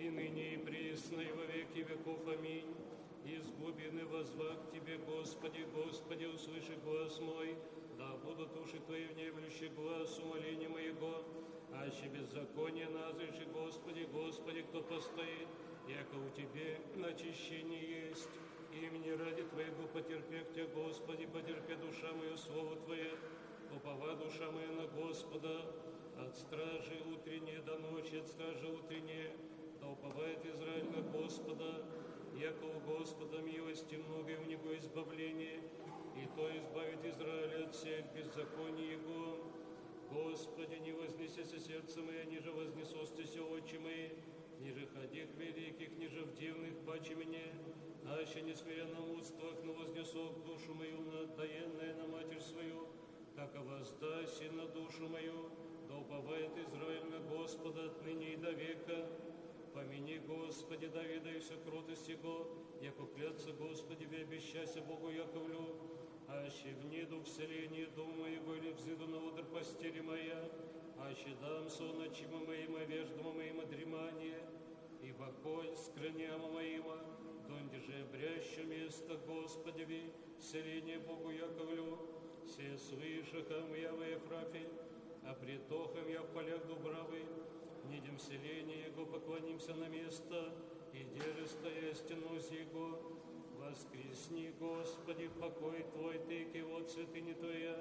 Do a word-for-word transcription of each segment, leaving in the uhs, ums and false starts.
и ныне и присно, и во веки веков. Аминь. Из глубины воззвах к Тебе, Господи, Господи, услыши глас мой, да будут уши Твои внемлющие глаз умоления моего, аще беззаконие назрежи, Господи, Господи, кто постоит, яко у Тебе очищение есть. Имени ради Твоего потерпев Тебя, Господи, потерпи душа моя, слово Твое, упова душа моя на Господа, от стражи утренней до ночи, от стражи утренней, да уповает Израиль на Господа, яко у Господа милости много, и у Него избавление, и то избавит Израиль от всех беззаконий Его. Господи, не вознесися сердце мое, ниже вознесостися очи мои, ниже ходих великих, ниже в дивных паче мне, аще не смиренно мудствах, но вознесох душу мою на отдаенное на матерь свою, как воздаси на душу мою, да уповает Израиль на Господа отныне и до века. Помяни, Господи, Давида и все кротость Его, яко клятся, Господи, ви обещайся Богу Яковлю, аще вниду в селении дома моего или взиду на одр постели моя, аще дам сон очима моим, а веждома моим дремание, и покой скрыняма моима, донде же обрящу место Господеви, селение Богу Яковлю, все слышахам я в Ефрафе, а притохам я в полях Дубравы, нидем селение Его, поклонимся на место, и держи стоя стеноз Его. Воскресни, Господи, покой Твой, Ты, вот святыни Твоя,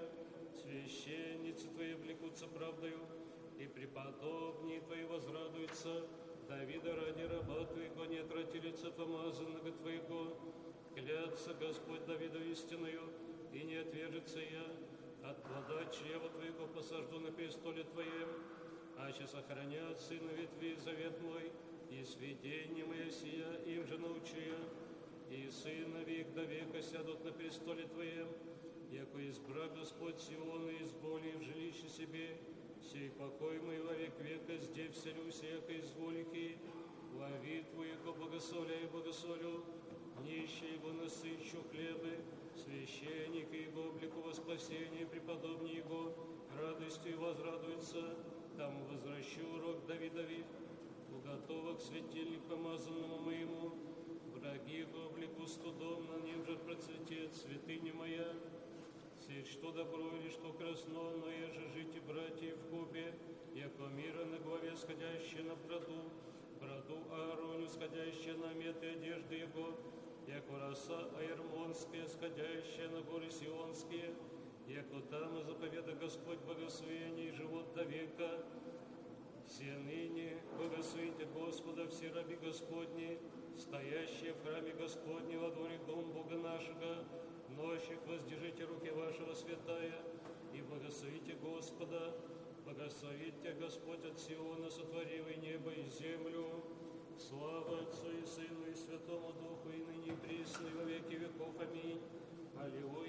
священницы Твои влекутся правдою, и преподобные Твои возрадуются. Давида ради раба Твоего не отврати лица помазанного Твоего. Клятся Господь Давиду истиною, и не отвержется я. От плода чрева Твоего посажду на престоле Твоем, аще сохранят сына ветви завет мой, и сведение мое сия им же научу я. И сына век до века сядут на престоле Твоем, яко избра Господь Сиона из боли в жилище себе, сей покой мой во век века, здесь вселюсь, яко изволики, во вид Твоего благословляю, благословлю, нищие Его насыщу хлебы, священника Его облеку во спасение, преподобнее Его радостью возрадуется, там возвращу урок Давидови, уготова к светильнику помазанному моему, враги Его облеку студом, на нем же процветет святыня моя. Сеть что добро или что красно, но еже жить и братья в купе, яко мира на главе сходящее на броду, броду Аароню сходящее на меты одежды Его, яко роса Аермонская, сходящая на горы Сионские, яко там заповеда Господь благословение и живот до века. Все ныне благословите Господа все раби Господни, стоящие в храме Господне во дворе дом Бога нашего, нощик воздержите руки вашего святая, и благословите Господа, благословите Господь от Сиона, сотворивый небо и землю. Слава Отцу и Сыну и Святому Духу, и ныне и присно, и во веки веков. Аминь. Аллилуйя.